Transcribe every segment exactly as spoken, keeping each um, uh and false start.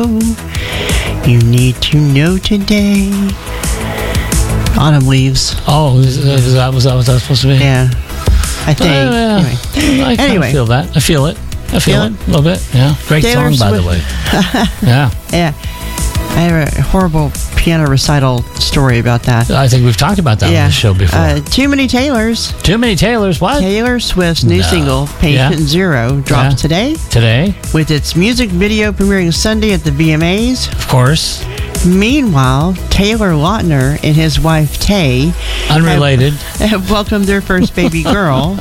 You need to know today. Autumn leaves. Oh, is, is that was that what that was supposed to be? Yeah, I think. Uh, yeah. Anyway, I kind Anyway. of feel that. I feel it. I feel, Feel it a little bit. Yeah, great Taylor song by the way. Swift. Yeah, yeah. I have a horrible piano recital story about that. I think we've talked about that yeah. on the show before. Uh, Too Many Taylors. Too many Taylors. What? Taylor Swift's new No. single, Patient Yeah. Zero, drops Yeah. today Today, with its music video premiering Sunday at the V M As. of course. Meanwhile, Taylor Lautner and his wife Tay Unrelated. have welcomed their first baby girl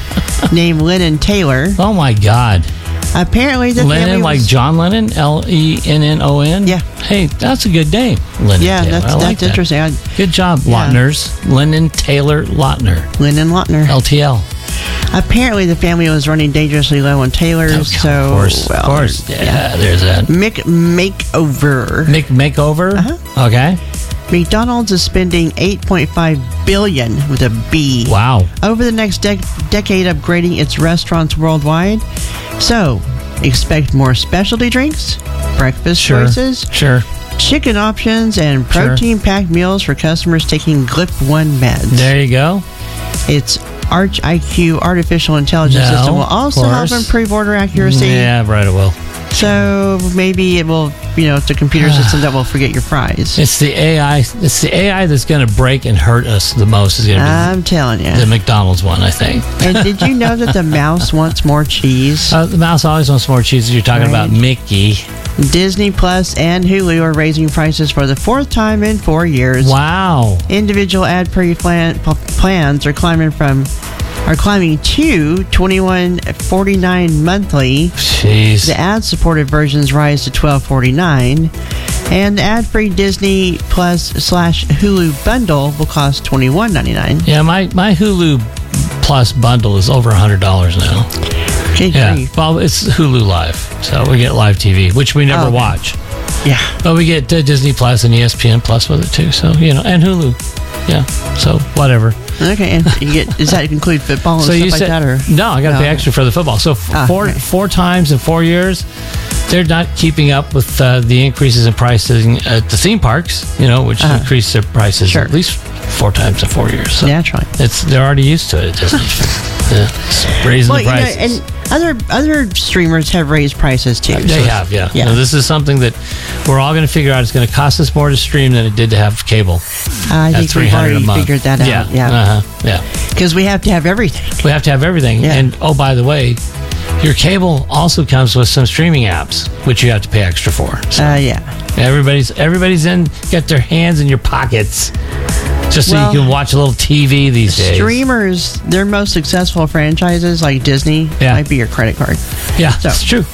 named Lennon Taylor. Oh my God. Apparently, the Lennon, family like was, John Lennon, L E N N O N. Yeah. Hey, that's a good name, Lennon. yeah, Taylor. that's I like that's that. interesting. I, Good job, Yeah. Lautners. Lennon Taylor Lautner, Lennon Lautner. L T L. Apparently, the family was running dangerously low on Taylor, Oh, so of course, well, of course. Yeah, there's that. Mick Makeover. Mick Makeover. Uh-huh. Okay. McDonald's is spending eight point five billion dollars with a B Wow. over the next dec- decade, upgrading its restaurants worldwide. So, expect more specialty drinks, breakfast Sure. choices, Sure. chicken options, and Sure. protein-packed meals for customers taking G L I P one meds. There you go. Its Arch I Q artificial intelligence No, system will of also help course. improve order accuracy. Yeah, right. It will. So maybe it will, you know, it's a computer system that will forget your fries. It's the A I. It's the A I that's going to break and hurt us the most. Is going to be I'm telling you. the McDonald's one, I think. And did you know that the mouse wants more cheese? Uh, the mouse always wants more cheese. You're talking Right. about Mickey. Disney Plus and Hulu are raising prices for the fourth time in four years. Wow. Individual ad-free plan, p- plans are climbing from are climbing to twenty-one forty-nine monthly. Jeez. The ad-supported versions rise to twelve forty-nine, and the ad-free Disney Plus slash Hulu bundle will cost twenty-one ninety-nine. Yeah, my, my Hulu Plus bundle is over one hundred dollars now. Good Yeah. grief. Well, it's Hulu Live. So we get live T V, which we never Oh, okay. watch. Yeah. But we get uh, Disney Plus and E S P N Plus with it too. So, you know, and Hulu. Yeah. So, whatever. Okay. And you get, does that include football and So stuff you like said, that? Or no, I got to No, pay okay. extra for the football. So f- Ah, four okay. four times in four years, they're not keeping up with uh, the increases in pricing at the theme parks. You know, which Uh-huh. increased their prices Sure. at least four times in four years. So Naturally. it's they're already used to it. At Disney. Yeah, it's raising Well, the you know, prices. and other other streamers have raised prices too. They so- have, yeah. yeah. Now, this is something that we're all going to figure out. It's going to cost us more to stream than it did to have cable. I at think three we've hundred a already month. figured that out. Yeah, Yeah, uh-huh, yeah. because we have to have everything. We have to have everything. Yeah. And oh, by the way, your cable also comes with some streaming apps, which you have to pay extra for. So Uh, yeah. everybody's everybody's in, got their hands in your pockets, just so Well, you can watch a little T V these days. Streamers, their most successful franchises like Disney Yeah. might be your credit card. Yeah, So- that's true.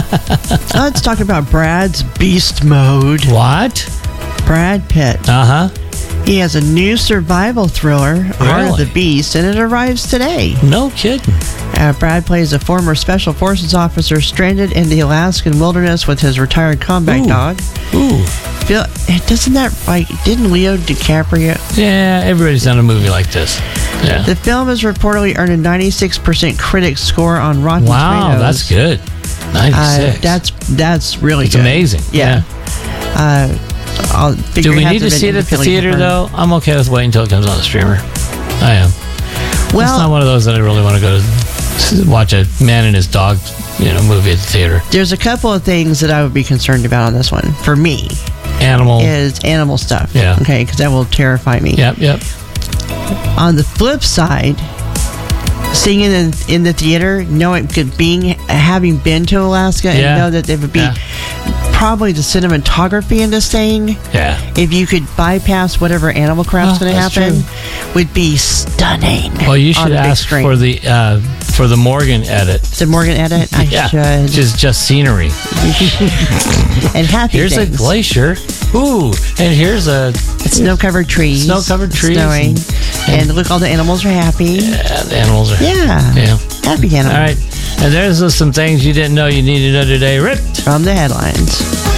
Let's talk about Brad's Beast Mode. What? Brad Pitt. Uh huh. He has a new survival thriller, Heart of Really? the Beast, and it arrives today. No kidding. Uh, Brad plays a former Special Forces officer stranded in the Alaskan wilderness with his retired combat Ooh. dog. Ooh. Feel, doesn't that, like, didn't Leo DiCaprio? Yeah, everybody's done a movie like this. Yeah. The film has reportedly earned a ninety-six percent critic score on Rotten Wow, Tomatoes. that's good. ninety-six. Uh, that's that's really It's good. amazing. Yeah. Uh, I'll figure Do we it need to has see it been at the independently theater, confirmed. though? I'm okay with waiting until it comes on the streamer. I am. Well, It's not one of those that I really want to go to watch a man and his dog, you know, movie at the theater. there's a couple of things that I would be concerned about on this one. For me, Animal. is animal stuff. Yeah. Okay, because that will terrify me. Yep, yep. On the flip side, seeing it in, in the theater, knowing being having been to Alaska and Yeah. know that it would be Yeah. probably the cinematography in this thing. Yeah. If you could bypass whatever animal craft's Oh, going to that's happen, would be stunning. Well, you on should the big ask screen. for the uh, for the Morgan edit. the Morgan edit. I Yeah, should. just just scenery. and happy Here's things. a glacier. Ooh, and here's a Snow-covered trees. Snow-covered trees Snowing. and- And, look, all the animals are happy. yeah, the animals are. Yeah. Yeah. Happy animals. All right. And there's uh, some things you didn't know you needed to know today. Ripped. From the headlines.